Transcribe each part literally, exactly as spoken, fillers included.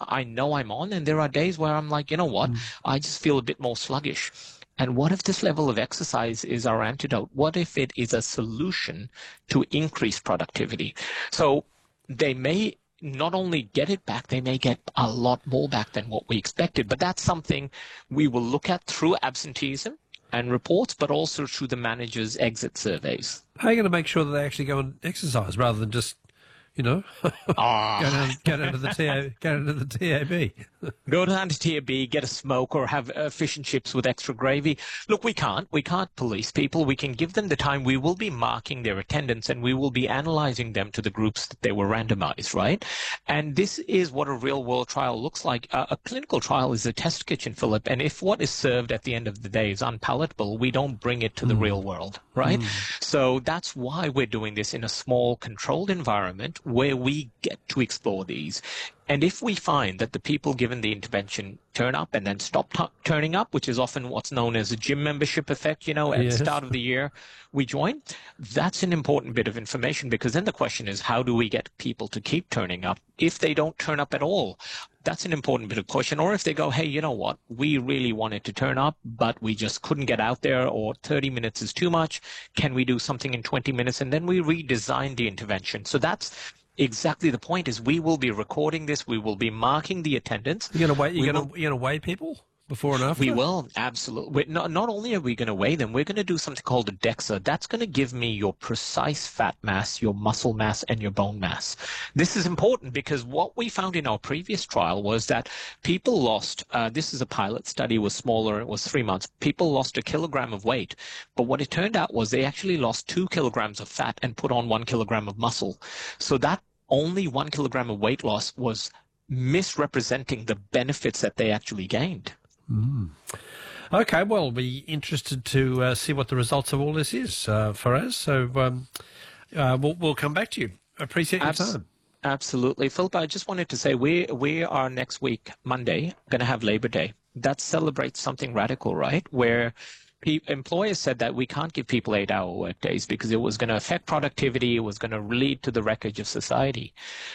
I know I'm on, and there are days where I'm like, you know what, mm. I just feel a bit more sluggish. And what if this level of exercise is our antidote? What if it is a solution to increase productivity? So they may not only get it back, they may get a lot more back than what we expected. But that's something we will look at through absenteeism and reports, but also through the manager's exit surveys. How are you going to make sure that they actually go and exercise rather than just, you know, ah. go, down, go down to the T A, go down to the T A B? Go down to T A B, get a smoke, or have uh, fish and chips with extra gravy. Look, we can't. We can't police people. We can give them the time. We will be marking their attendance, and we will be analyzing them to the groups that they were randomized, right? And this is what a real-world trial looks like. Uh, a clinical trial is a test kitchen, Philip, and if what is served at the end of the day is unpalatable, we don't bring it to mm. the real world, right? Mm. So that's why we're doing this in a small, controlled environment where we get to explore these. And if we find that the people given the intervention turn up and then stop t- turning up, which is often what's known as a gym membership effect, you know, at yes. the start of the year we join, that's an important bit of information, because then the question is, how do we get people to keep turning up? If they don't turn up at all, that's an important bit of question. Or if they go, hey, you know what, we really wanted to turn up, but we just couldn't get out there, or thirty minutes is too much. Can we do something in twenty minutes? And then we redesign the intervention. So that's exactly the point. Is we will be recording this. We will be marking the attendance. You're gonna weigh. You're gonna will, you're gonna weigh people before and after. We will, absolutely. We're not not only are we going to weigh them, we're going to do something called a DEXA. That's going to give me your precise fat mass, your muscle mass, and your bone mass. This is important because what we found in our previous trial was that people lost. Uh, this is a pilot study. It was smaller. It was three months. People lost a kilogram of weight, but what it turned out was they actually lost two kilograms of fat and put on one kilogram of muscle. So that only one kilogram of weight loss was misrepresenting the benefits that they actually gained. Mm. Okay, well, we'll be interested to uh, see what the results of all this is, uh, Faraz. So um, uh, we'll, we'll come back to you. Appreciate your Abs- time. Absolutely. Philip, I just wanted to say we, we are next week, Monday, going to have Labor Day. That celebrates something radical, right? Where Pe- employers said that we can't give people eight-hour work days because it was going to affect productivity. It was going to lead to the wreckage of society.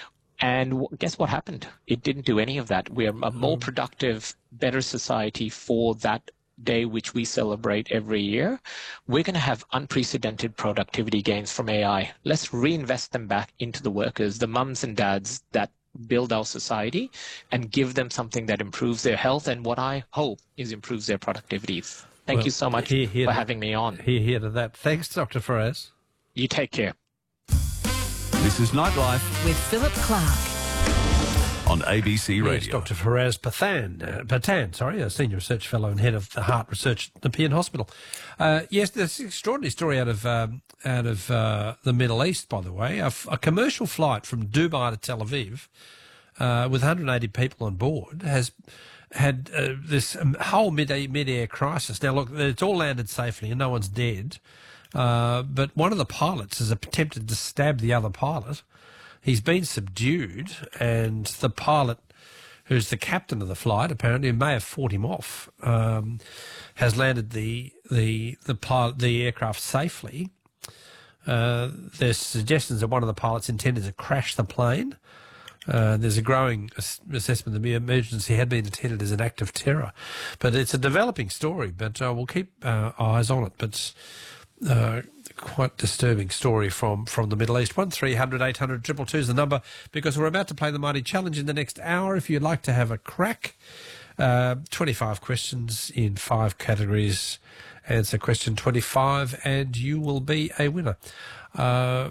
And w- guess what happened? It didn't do any of that. We're a more productive, better society for that day, which we celebrate every year. We're going to have unprecedented productivity gains from A I. Let's reinvest them back into the workers, the mums and dads that build our society, and give them something that improves their health and what I hope is improves their productivity. Thank well, you so much here, here for to, having me on. Here, here to that. Thanks, Doctor Faraz. You take care. This is Nightlife with Philip Clark on A B C Radio. Yes, Doctor Faraz Pathan, uh, Patan, sorry, a senior research fellow and head of the heart research at Nepean Hospital. Uh, yes, there's an extraordinary story out of um, out of uh, the Middle East, by the way. A, f- a commercial flight from Dubai to Tel Aviv uh, with one hundred eighty people on board has had uh, this um, whole mid mid-air crisis. Now, look, it's all landed safely and no one's dead. Uh, but one of the pilots has attempted to stab the other pilot. He's been subdued, and the pilot, who's the captain of the flight, apparently, who may have fought him off, um, has landed the the the pilot, the aircraft safely. Uh, there's suggestions that one of the pilots intended to crash the plane. Uh, there's a growing ass- assessment that the emergency had been intended as an act of terror. But it's a developing story, but uh, we'll keep uh, eyes on it. But uh, quite disturbing story from, from the Middle East. one three hundred eight hundred two two two is the number, because we're about to play the Mighty Challenge in the next hour. If you'd like to have a crack, uh, twenty-five questions in five categories. Answer question twenty-five and you will be a winner. Uh,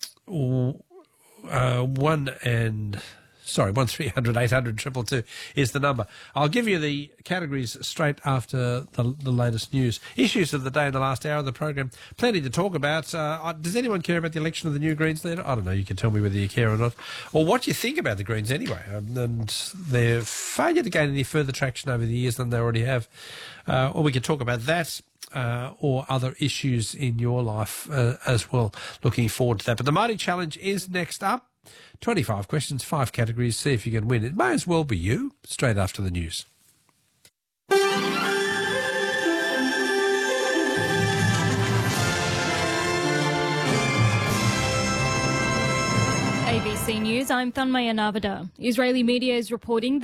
Uh, one and sorry, one three hundred eight hundred two two two is the number. I'll give you the categories straight after the, the latest news. Issues of the day in the last hour of the program. Plenty to talk about. Uh, does anyone care about the election of the new Greens leader? I don't know. You can tell me whether you care or not, or what you think about the Greens anyway. Um, and their failure to gain any further traction over the years than they already have. Uh, or we can talk about that. Uh, or other issues in your life uh, as well. Looking forward to that. But the Mighty Challenge is next up. twenty-five questions, five categories. See if you can win. It may as well be you. Straight after the news. A B C News, I'm Thanmaya Navada. Israeli media is reporting that